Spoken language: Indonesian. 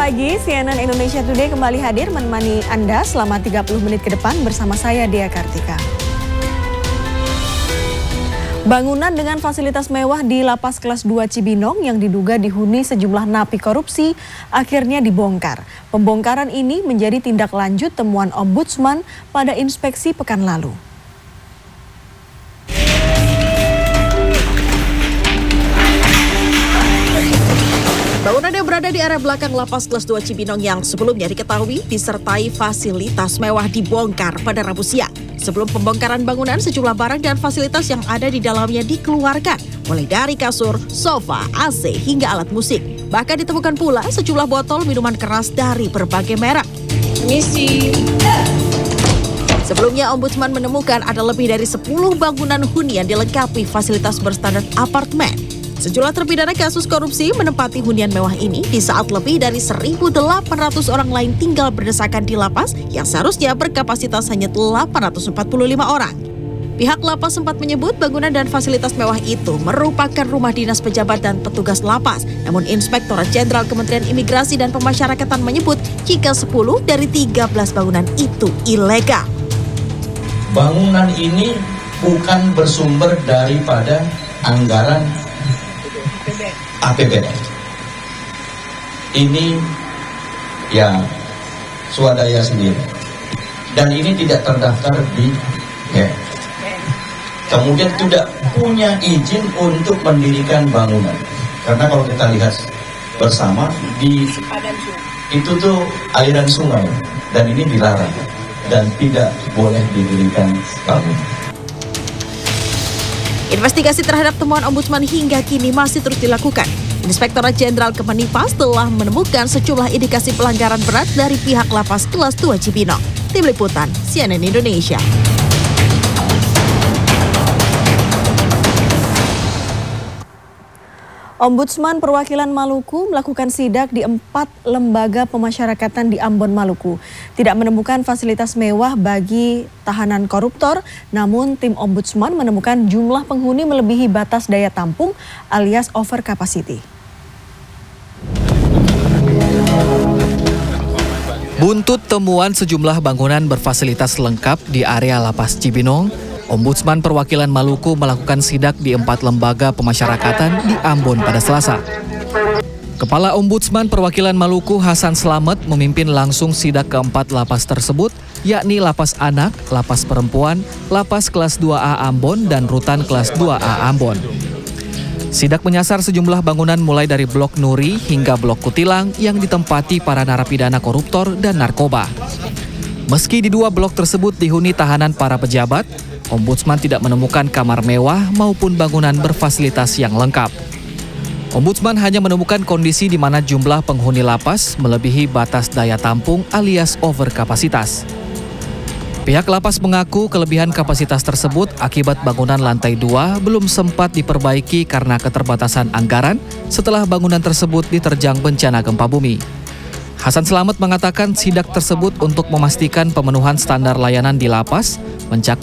pagi, CNN Indonesia Today kembali hadir menemani Anda selama 30 menit ke depan bersama saya, Dea Kartika. Bangunan dengan fasilitas mewah di Lapas Kelas 2 Cibinong yang diduga dihuni sejumlah napi korupsi akhirnya dibongkar. Pembongkaran ini menjadi tindak lanjut temuan Ombudsman pada inspeksi pekan lalu. Bangunan yang berada di area belakang Lapas Kelas 2 Cibinong yang sebelumnya diketahui disertai fasilitas mewah dibongkar pada Rabu siang. Sebelum pembongkaran bangunan, sejumlah barang dan fasilitas yang ada di dalamnya dikeluarkan, mulai dari kasur, sofa, AC, hingga alat musik. Bahkan ditemukan pula sejumlah botol minuman keras dari berbagai merek. Misi. Sebelumnya, Ombudsman menemukan ada lebih dari 10 bangunan hunian dilengkapi fasilitas berstandar apartemen. Sejumlah terpidana kasus korupsi menempati hunian mewah ini di saat lebih dari 1.800 orang lain tinggal berdesakan di lapas yang seharusnya berkapasitas hanya 845 orang. Pihak lapas sempat menyebut bangunan dan fasilitas mewah itu merupakan rumah dinas pejabat dan petugas lapas. Namun Inspektorat Jenderal Kementerian Imigrasi dan Pemasyarakatan menyebut jika 10 dari 13 bangunan itu ilegal. Bangunan ini bukan bersumber daripada anggaran APBD. Ini ya swadaya sendiri. Dan ini tidak terdaftar di Kemudian tidak punya izin untuk mendirikan bangunan. Karena kalau kita lihat bersama di itu tuh aliran sungai dan ini dilarang dan tidak boleh didirikan bangunan. Investigasi terhadap temuan Ombudsman hingga kini masih terus dilakukan. Inspektorat Jenderal Kemenifas telah menemukan sejumlah indikasi pelanggaran berat dari pihak Lapas Kelas 2 Cibinong. Tim Liputan, CNN Indonesia. Ombudsman Perwakilan Maluku melakukan sidak di 4 lembaga pemasyarakatan di Ambon, Maluku. Tidak menemukan fasilitas mewah bagi tahanan koruptor, namun tim Ombudsman menemukan jumlah penghuni melebihi batas daya tampung alias over capacity. Buntut temuan sejumlah bangunan berfasilitas lengkap di area Lapas Cibinong, Ombudsman Perwakilan Maluku melakukan sidak di 4 lembaga pemasyarakatan di Ambon pada Selasa. Kepala Ombudsman Perwakilan Maluku Hasan Slamet memimpin langsung sidak ke-4 lapas tersebut, yakni Lapas Anak, Lapas Perempuan, Lapas Kelas 2A Ambon, dan Rutan Kelas 2A Ambon. Sidak menyasar sejumlah bangunan mulai dari Blok Nuri hingga Blok Kutilang yang ditempati para narapidana koruptor dan narkoba. Meski di 2 blok tersebut dihuni tahanan para pejabat, Ombudsman tidak menemukan kamar mewah maupun bangunan berfasilitas yang lengkap. Ombudsman hanya menemukan kondisi di mana jumlah penghuni lapas melebihi batas daya tampung alias over kapasitas. Pihak lapas mengaku kelebihan kapasitas tersebut akibat bangunan lantai 2 belum sempat diperbaiki karena keterbatasan anggaran setelah bangunan tersebut diterjang bencana gempa bumi. Hasan Slamet mengatakan sidak tersebut untuk memastikan pemenuhan standar layanan di lapas mencakup